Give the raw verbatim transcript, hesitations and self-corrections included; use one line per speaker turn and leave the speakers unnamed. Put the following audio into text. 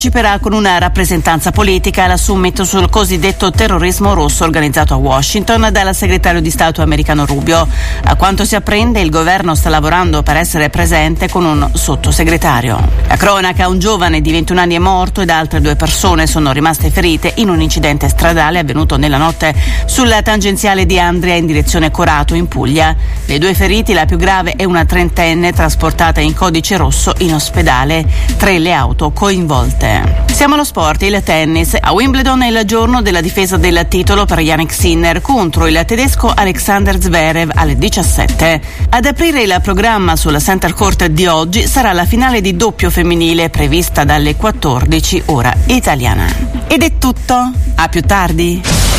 parteciperà con una rappresentanza politica alla summit sul cosiddetto terrorismo rosso organizzato a Washington dal segretario di Stato americano Rubio. A quanto si apprende, il governo sta lavorando per essere presente con un sottosegretario. La cronaca: un giovane di ventuno anni è morto ed altre due persone sono rimaste ferite in un incidente stradale avvenuto nella notte sulla tangenziale di Andria in direzione Corato in Puglia. Le due feriti, la più grave è una trentenne trasportata in codice rosso in ospedale, tre le auto coinvolte. Siamo allo sport, il tennis. A Wimbledon è il giorno della difesa del titolo per Jannik Sinner contro il tedesco Alexander Zverev alle diciassette. Ad aprire il programma sulla Center Court di oggi sarà la finale di doppio femminile prevista dalle quattordici ora italiana. Ed è tutto, a più tardi.